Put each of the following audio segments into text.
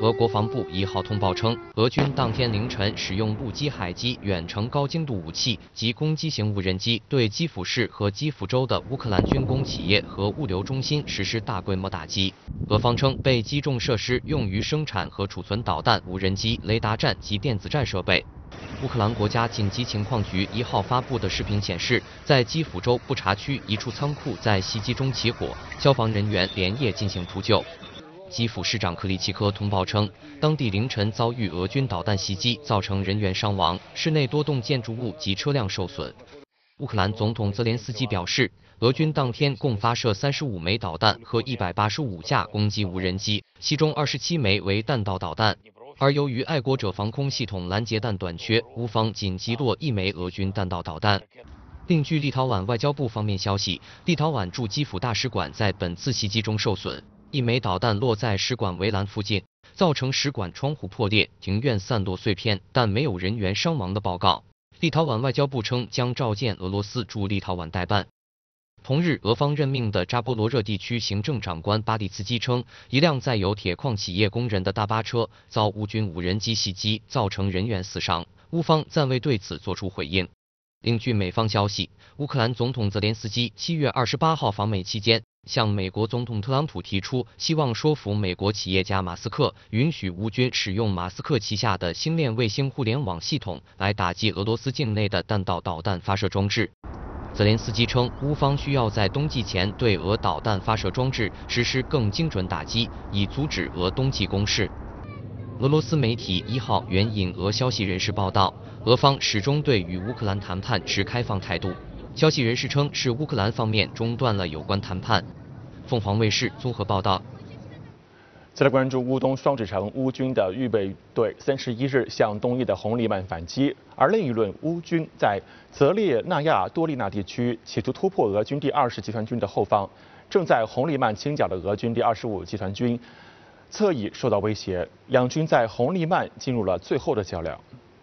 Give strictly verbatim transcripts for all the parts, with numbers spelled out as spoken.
俄国防部一号通报称，俄军当天凌晨使用陆基、海基远程高精度武器及攻击型无人机，对基辅市和基辅州的乌克兰军工企业和物流中心实施大规模打击。俄方称，被击中设施用于生产和储存导弹、无人机、雷达站及电子战设备。乌克兰国家紧急情况局一号发布的视频显示，在基辅州布查区一处仓库在袭击中起火，消防人员连夜进行扑救。基辅市长克里奇科通报称，当地凌晨遭遇俄军导弹袭击，造成人员伤亡，市内多栋建筑物及车辆受损。乌克兰总统泽连斯基表示，俄军当天共发射三十五枚导弹和一百八十五架攻击无人机，其中二十七枚为弹道导弹。而由于爱国者防空系统拦截弹短缺，乌方仅击落一枚俄军弹道导弹。另据立陶宛外交部方面消息，立陶宛驻基辅大使馆在本次袭击中受损，一枚导弹落在使馆围栏附近，造成使馆窗户破裂，庭院散落碎片，但没有人员伤亡的报告。立陶宛外交部称将召见俄罗斯驻立陶宛代办。同日，俄方任命的扎波罗热地区行政长官巴蒂茨基称，一辆载有铁矿企业工人的大巴车遭乌军无人机袭击，造成人员死伤。乌方暂未对此作出回应。另据美方消息，乌克兰总统泽连斯基七月二十八号访美期间，向美国总统特朗普提出，希望说服美国企业家马斯克允许乌军使用马斯克旗下的星链卫星互联网系统来打击俄罗斯境内的弹道导弹发射装置。泽连斯基称，乌方需要在冬季前对俄导弹发射装置实施更精准打击，以阻止俄冬季攻势。俄罗斯媒体一号援引俄消息人士报道，俄方始终对与乌克兰谈判持开放态度。消息人士称，是乌克兰方面中断了有关谈判。凤凰卫视综合报道。 再来关注乌东双指城，乌军的预备队三十一日向东翼的红利曼反击，而另一轮乌军在泽列纳亚多利纳地区企图突破俄军第二十集团军的后方，正在红利曼清剿的俄军第二十五集团军侧翼受到威胁，两军在红利曼进入了最后的较量。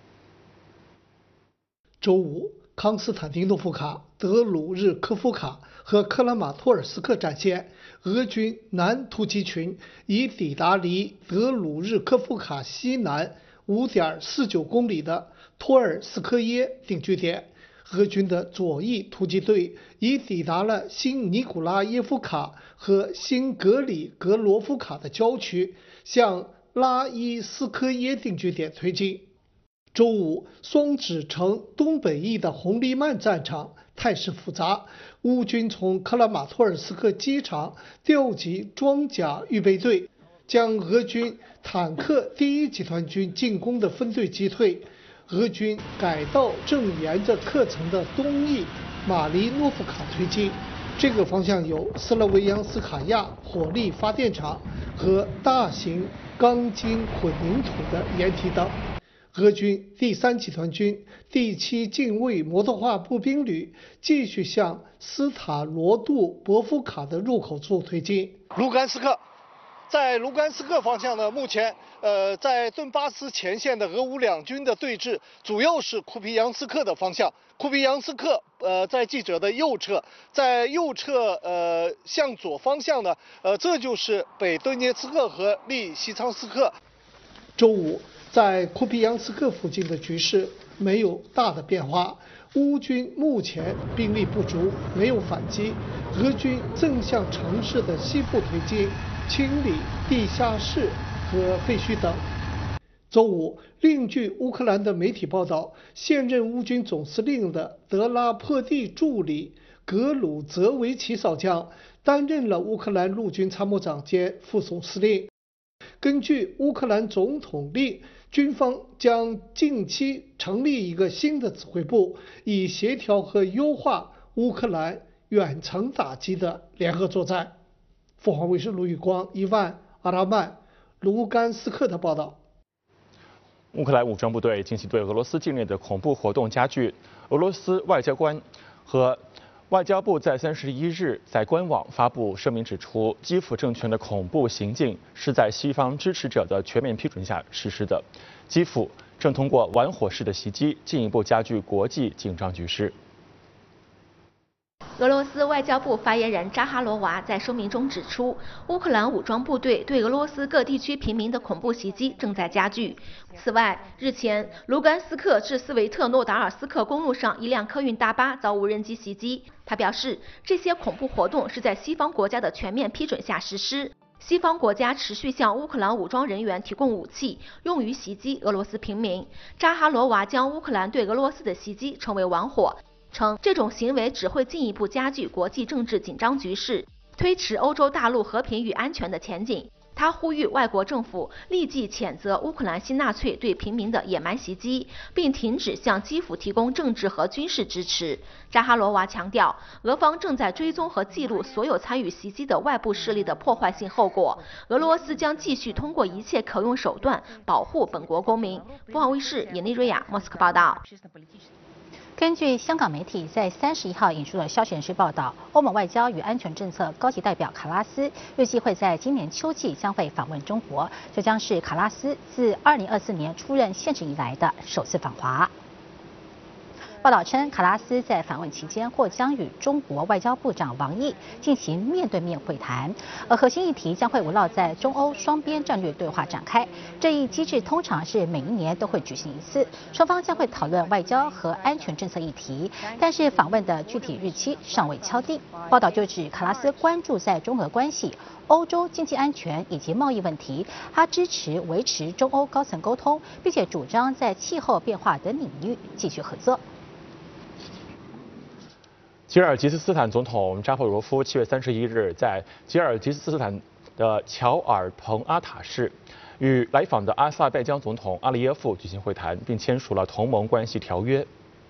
周五，康斯坦丁诺夫卡、德鲁日科夫卡和克拉马托尔斯克战线，俄军南突击群已抵达离德鲁日科夫卡西南 五点四九公里的托尔斯科耶定居点。俄军的左翼突击队已抵达了新尼古拉耶夫卡和新格里格罗夫卡的郊区，向拉伊斯科耶定居点推进。周五，双指城东北翼的红利曼战场态势复杂，乌军从克拉马托尔斯克机场调集装甲预备队，将俄军坦克第一集团军进攻的分队击退。俄军改道正沿着克城的东翼马利诺夫卡推进，这个方向有斯拉维扬斯卡亚火力发电厂和大型钢筋混凝土的掩体等。俄军第三集团军第七近卫摩托化步兵旅继续向斯塔罗杜博夫卡的入口处推进。 卢甘斯克，在卢甘斯克方向呢，目前呃在顿巴斯前线的俄乌两军的对峙，主要是库皮扬斯克的方向。库皮扬斯克呃在记者的右侧，在右侧呃向左方向呢，呃这就是北顿涅茨克和利西昌斯克。 周五，在库皮扬斯克附近的局势没有大的变化，乌军目前兵力不足，没有反击。俄军正向城市的西部推进，清理地下室和废墟等。周五，另据乌克兰的媒体报道，现任乌军总司令的德拉珀蒂助理格鲁泽维奇少将担任了乌克兰陆军参谋长兼副总司令。根据乌克兰总统令，军方将近期成立一个新的指挥部，以协调和优化乌克兰远程打击的联合作战。凤凰卫视卢宇光、伊万、阿拉曼、卢甘斯克的报道。 乌克兰武装部队近期对俄罗斯境内的恐怖活动加剧，俄罗斯外交官和外交部在三十一日在官网发布声明，指出基辅政权的恐怖行径是在西方支持者的全面批准下实施的，基辅正通过玩火式的袭击进一步加剧国际紧张局势。 俄罗斯外交部发言人扎哈罗娃在声明中指出，乌克兰武装部队对俄罗斯各地区平民的恐怖袭击正在加剧。此外，日前，卢甘斯克至斯维特诺达尔斯克公路上一辆客运大巴遭无人机袭击。他表示，这些恐怖活动是在西方国家的全面批准下实施。西方国家持续向乌克兰武装人员提供武器，用于袭击俄罗斯平民。扎哈罗娃将乌克兰对俄罗斯的袭击称为玩火。称这种行为只会进一步加剧国际政治紧张局势，推迟欧洲大陆和平与安全的前景。他呼吁外国政府立即谴责乌克兰新纳粹对平民的野蛮袭击，并停止向基辅提供政治和军事支持。扎哈罗娃强调，俄方正在追踪和记录所有参与袭击的外部势力的破坏性后果。俄罗斯将继续通过一切可用手段保护本国公民。凤凰卫视尹丽瑞亚莫斯科报道。 根据香港媒体在三十一号引述的消息人士报道，欧盟外交与安全政策高级代表卡拉斯预计会在今年秋季将会访问中国，这将是卡拉斯自二零二四年出任现职以来的首次访华。报道称，卡拉斯在访问期间或将与中国外交部长王毅进行面对面会谈，而核心议题将会围绕在中欧双边战略对话展开。这一机制通常是每一年都会举行一次，双方将会讨论外交和安全政策议题，但是访问的具体日期尚未敲定。报道就指，卡拉斯关注在中俄关系、欧洲经济安全以及贸易问题，他支持维持中欧高层沟通，并且主张在气候变化等领域继续合作。 吉尔吉斯斯坦总统扎波罗夫七月三十一日在吉尔吉斯斯坦的乔尔彭阿塔市与来访的阿塞拜疆总统阿利耶夫举行会谈，并签署了同盟关系条约。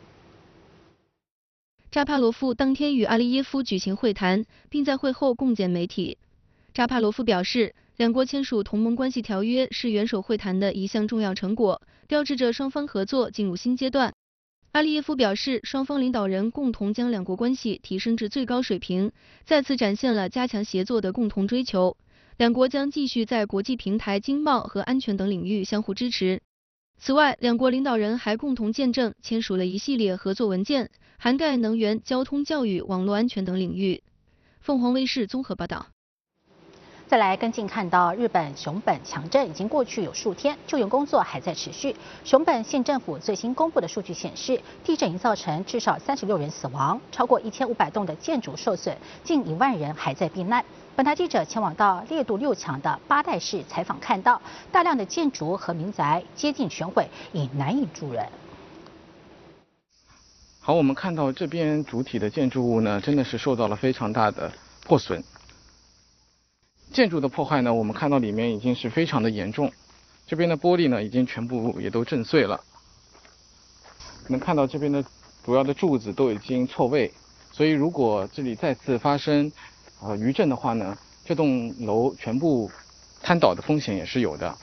扎帕罗夫当天与阿利耶夫举行会谈，并在会后共见媒体。扎帕罗夫表示，两国签署同盟关系条约是元首会谈的一项重要成果，标志着双方合作进入新阶段。阿利耶夫表示，双方领导人共同将两国关系提升至最高水平，再次展现了加强协作的共同追求。两国将继续在国际平台、经贸和安全等领域相互支持。此外，两国领导人还共同见证签署了一系列合作文件，涵盖能源、交通、教育、网络安全等领域。凤凰卫视综合报道。 再来跟进看到日本熊本强震已经过去有数天，救援工作还在持续。熊本县政府最新公布的数据显示，地震已造成至少三十六人死亡，超过一千五百栋的建筑受损，近一万人还在避难。本台记者前往到烈度六强的八代市采访，看到大量的建筑和民宅接近全毁，已难以住人。 好，我们看到这边主体的建筑物呢，真的是受到了非常大的破损。建筑的破坏呢，我们看到里面已经是非常的严重，这边的玻璃呢已经全部也都震碎了。能看到这边的主要的柱子都已经错位，所以如果这里再次发生呃余震的话呢，这栋楼全部瘫倒的风险也是有的。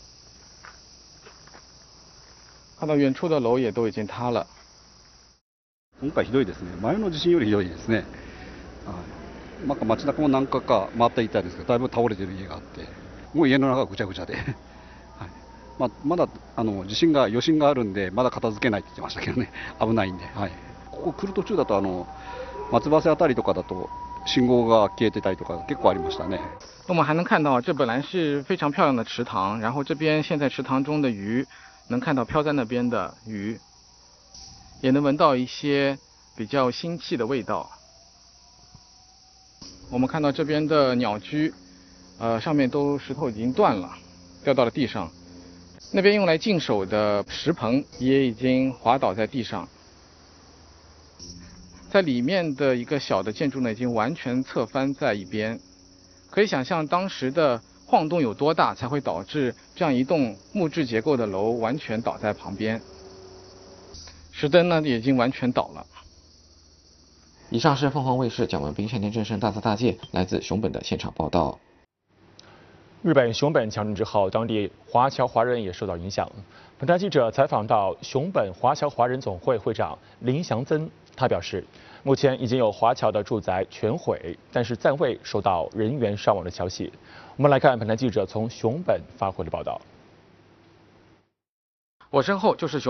看到远处的楼也都已经塌了。 今回ひどいですね。前の地震よりひどいですね。なんか街中も何回か回っていたんですけど、だいぶ倒れてる家があって、もう家の中がぐちゃぐちゃで、はい、まあまだあの地震が余震があるんでまだ片付けないって言ってましたけどね、危ないんで、はい。ここ来る途中だとあの松葉瀬あたりとかだと信号が消えてたりとか結構ありましたね。 我们还能看到，这本来是非常漂亮的池塘，然后这边现在池塘中的鱼，能看到漂在那边的鱼，也能闻到一些比较腥气的味道。我们看到这边的鸟居，呃，上面都石头已经断了，掉到了地上。那边用来净手的石棚也已经滑倒在地上。在里面的一个小的建筑呢，已经完全侧翻在一边。可以想象当时的晃动有多大，才会导致这样一栋木质结构的楼完全倒在旁边。石灯呢，也已经完全倒了。 以上是凤凰卫视蒋文斌、山田正胜大撒大界来自熊本的现场报道。 日本熊本强震之后，当地华侨华人也受到影响。本台记者采访到熊本华侨华人总会会长林祥增，他表示，目前已经有华侨的住宅全毁，但是暂未收到人员伤亡的消息。我们来看本台记者从熊本发回的报道。 我身后就是熊